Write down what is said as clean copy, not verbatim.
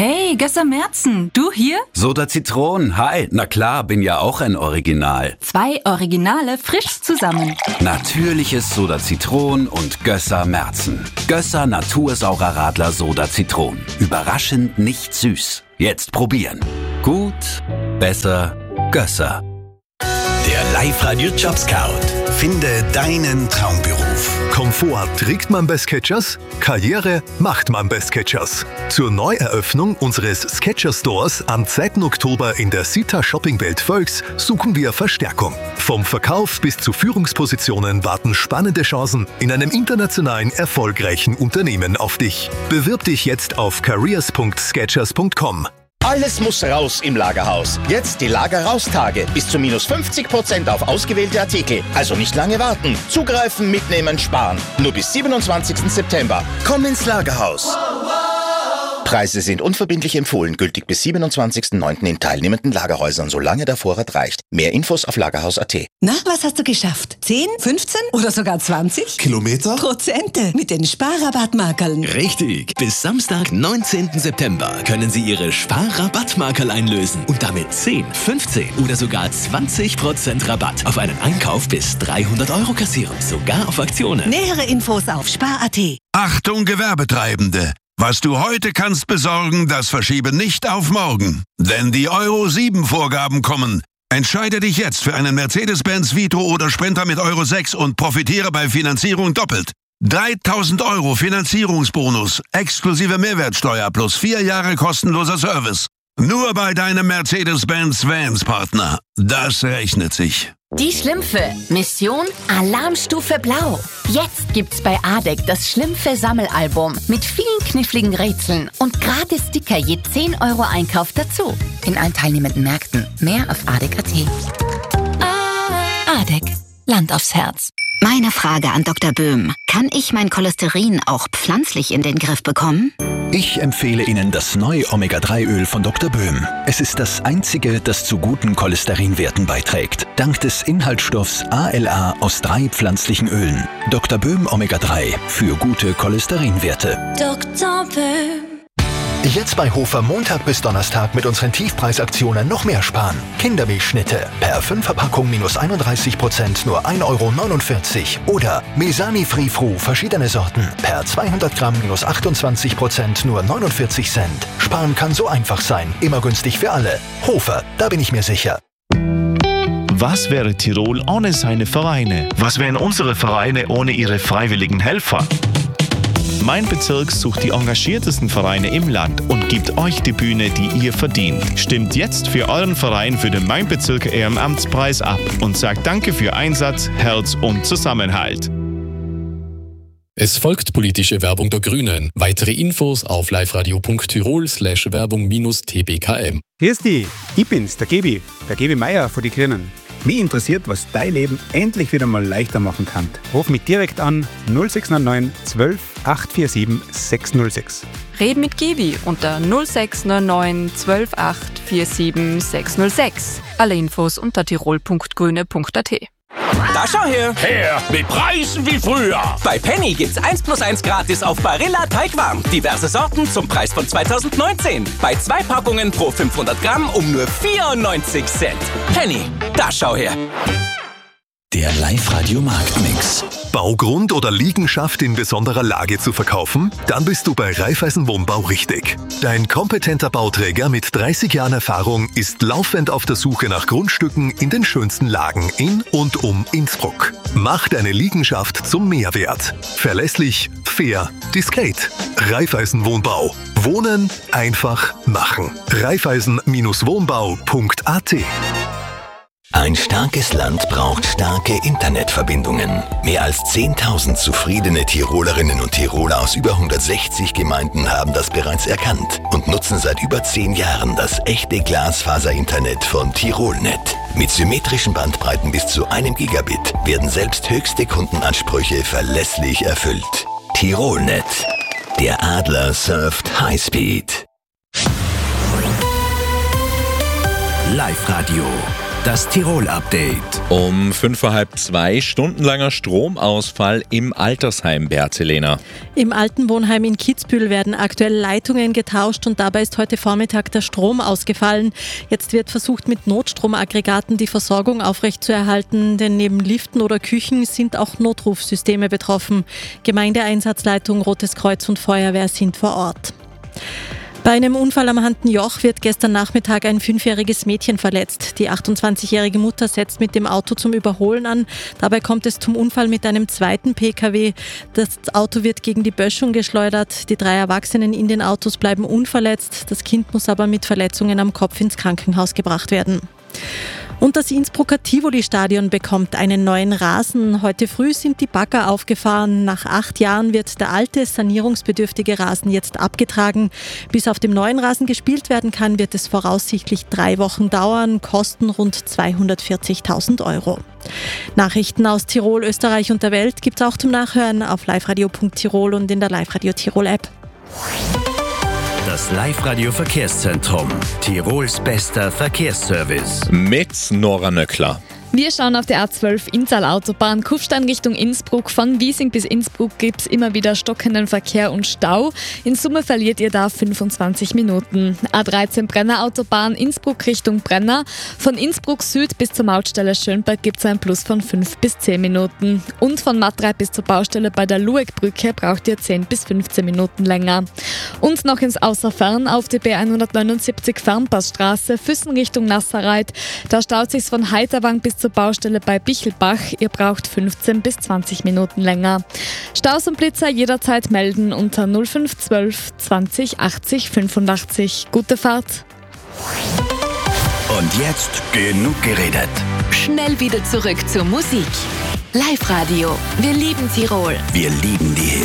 Hey, Gösser Merzen, du hier? Soda Zitron, hi. Na klar, bin ja auch ein Original. 2 Originale frisch zusammen. Natürliches Soda Zitron und Gösser Merzen. Gösser Natursaurer Radler Soda Zitron. Überraschend nicht süß. Jetzt probieren. Gut, besser, Gösser. Der Live-Radio Jobscout. Finde deinen Traumberuf. Komfort trägt man bei Skechers, Karriere macht man bei Skechers. Zur Neueröffnung unseres Skechers Stores am 2. Oktober in der Sita Shoppingwelt Völks suchen wir Verstärkung. Vom Verkauf bis zu Führungspositionen warten spannende Chancen in einem internationalen erfolgreichen Unternehmen auf dich. Bewirb dich jetzt auf careers.skechers.com. Alles muss raus im Lagerhaus. Jetzt die Lagerraustage. Bis zu minus 50% auf ausgewählte Artikel. Also nicht lange warten. Zugreifen, mitnehmen, sparen. Nur bis 27. September. Komm ins Lagerhaus. Preise sind unverbindlich empfohlen, gültig bis 27.09. in teilnehmenden Lagerhäusern, solange der Vorrat reicht. Mehr Infos auf lagerhaus.at. Na, was hast du geschafft? 10, 15 oder sogar 20? Kilometer? Prozente mit den Sparrabattmarkerln. Richtig. Bis Samstag, 19. September können Sie Ihre Sparrabattmarkerl einlösen und damit 10, 15 oder sogar 20% Rabatt auf einen Einkauf bis 300 € kassieren. Sogar auf Aktionen. Nähere Infos auf spar.at. Achtung Gewerbetreibende! Was du heute kannst besorgen, das verschiebe nicht auf morgen. Denn die Euro 7 Vorgaben kommen. Entscheide dich jetzt für einen Mercedes-Benz Vito oder Sprinter mit Euro 6 und profitiere bei Finanzierung doppelt. 3.000 € Finanzierungsbonus, exklusive Mehrwertsteuer plus 4 Jahre kostenloser Service. Nur bei deinem Mercedes-Benz Vans-Partner. Das rechnet sich. Die Schlümpfe. Mission Alarmstufe Blau. Jetzt gibt's bei ADEC das Schlümpfe-Sammelalbum mit vielen kniffligen Rätseln und gratis Sticker je 10 € Einkauf dazu. In allen teilnehmenden Märkten. Mehr auf ADEC.at. ADEC. Land aufs Herz. Meine Frage an Dr. Böhm. Kann ich mein Cholesterin auch pflanzlich in den Griff bekommen? Ich empfehle Ihnen das neue Omega-3-Öl von Dr. Böhm. Es ist das einzige, das zu guten Cholesterinwerten beiträgt. Dank des Inhaltsstoffs ALA aus 3 pflanzlichen Ölen. Dr. Böhm Omega-3 für gute Cholesterinwerte. Dr. Böhm. Jetzt bei Hofer Montag bis Donnerstag mit unseren Tiefpreisaktionen noch mehr sparen. Kindermilchschnitte per 5 Verpackung minus 31% nur 1,49 € oder Mesani Free Fru verschiedene Sorten per 200 Gramm minus 28% nur 49 Cent. Sparen kann so einfach sein, immer günstig für alle. Hofer, da bin ich mir sicher. Was wäre Tirol ohne seine Vereine? Was wären unsere Vereine ohne ihre freiwilligen Helfer? Mein Bezirk sucht die engagiertesten Vereine im Land und gibt euch die Bühne, die ihr verdient. Stimmt jetzt für euren Verein für den Mein Bezirk Ehrenamtspreis ab und sagt Danke für Einsatz, Herz und Zusammenhalt. Es folgt politische Werbung der Grünen. Weitere Infos auf liveradio.tirol/Werbung-tbkm. Grüß dich, ich bin's, der Gebi Meier von den Grünen. Mich interessiert, was dein Leben endlich wieder mal leichter machen kann. Ruf mich direkt an 0699 12 847 606. Red mit Gebi unter 0699 12 847 606. Alle Infos unter tirol.grüne.at. Da schau her! Her! Mit Preisen wie früher! Bei Penny gibt's 1+1 gratis auf Barilla Teigwaren. Diverse Sorten zum Preis von 2019. Bei 2 Packungen pro 500 Gramm um nur 94 Cent. Penny, da schau her! Der Live-Radio-Marktmix. Baugrund oder Liegenschaft in besonderer Lage zu verkaufen? Dann bist du bei Raiffeisen Wohnbau richtig. Dein kompetenter Bauträger mit 30 Jahren Erfahrung ist laufend auf der Suche nach Grundstücken in den schönsten Lagen in und um Innsbruck. Mach deine Liegenschaft zum Mehrwert. Verlässlich, fair, diskret. Raiffeisen Wohnbau. Wohnen einfach machen. Raiffeisen-Wohnbau.at. Ein starkes Land braucht starke Internetverbindungen. Mehr als 10.000 zufriedene Tirolerinnen und Tiroler aus über 160 Gemeinden haben das bereits erkannt und nutzen seit über 10 Jahren das echte Glasfaser-Internet von Tirolnet. Mit symmetrischen Bandbreiten bis zu 1 Gigabit werden selbst höchste Kundenansprüche verlässlich erfüllt. Tirolnet. Der Adler surft Highspeed. Live-Radio. Das Tirol-Update. Um 1:45 stundenlanger Stromausfall im Altersheim Berzelena. Im Altenwohnheim in Kitzbühel werden aktuell Leitungen getauscht und dabei ist heute Vormittag der Strom ausgefallen. Jetzt wird versucht, mit Notstromaggregaten die Versorgung aufrechtzuerhalten, denn neben Liften oder Küchen sind auch Notrufsysteme betroffen. Gemeindeeinsatzleitung, Rotes Kreuz und Feuerwehr sind vor Ort. Bei einem Unfall am Handenjoch wird gestern Nachmittag ein 5-jähriges Mädchen verletzt. Die 28-jährige Mutter setzt mit dem Auto zum Überholen an. Dabei kommt es zum Unfall mit einem zweiten Pkw. Das Auto wird gegen die Böschung geschleudert. Die 3 Erwachsenen in den Autos bleiben unverletzt. Das Kind muss aber mit Verletzungen am Kopf ins Krankenhaus gebracht werden. Und das Innsbrucker Tivoli-Stadion bekommt einen neuen Rasen. Heute früh sind die Bagger aufgefahren. Nach 8 Jahren wird der alte, sanierungsbedürftige Rasen jetzt abgetragen. Bis auf dem neuen Rasen gespielt werden kann, wird es voraussichtlich 3 Wochen dauern, kosten rund 240.000 €. Nachrichten aus Tirol, Österreich und der Welt gibt's auch zum Nachhören auf liveradio.tirol und in der Live-Radio Tirol-App. Das Live-Radio-Verkehrszentrum. Tirols bester Verkehrsservice. Mit Nora Nöckler. Wir schauen auf die A12 Inntal-Autobahn, Kufstein Richtung Innsbruck. Von Wiesing bis Innsbruck gibt es immer wieder stockenden Verkehr und Stau. In Summe verliert ihr da 25 Minuten. A13 Brenner-Autobahn, Innsbruck Richtung Brenner. Von Innsbruck Süd bis zur Mautstelle Schönberg gibt es ein Plus von 5 bis 10 Minuten. Und von Matrei bis zur Baustelle bei der Lueckbrücke braucht ihr 10 bis 15 Minuten länger. Und noch ins Außerfern auf die B179 Fernpassstraße, Füssen Richtung Nasserreit. Da staut sich's von Heiterwang bis zur Baustelle bei Bichelbach. Ihr braucht 15 bis 20 Minuten länger. Staus und Blitzer jederzeit melden unter 0512 20 80 85. Gute Fahrt. Und jetzt genug geredet. Schnell wieder zurück zur Musik. Live-Radio. Wir lieben Tirol. Wir lieben die